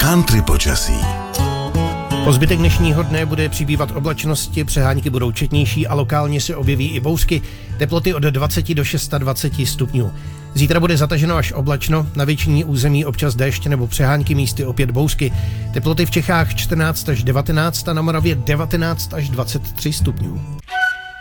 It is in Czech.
Country počasí. Po zbytek dnešního dne bude přibývat oblačnosti, přehánky budou četnější a lokálně se objeví i bouřky, teploty od 20 do 26 stupňů. Zítra bude zataženo až oblačno, na většině území občas déšť nebo přehánky, místy opět bouřky. Teploty v Čechách 14 až 19 a na Moravě 19 až 23 stupňů.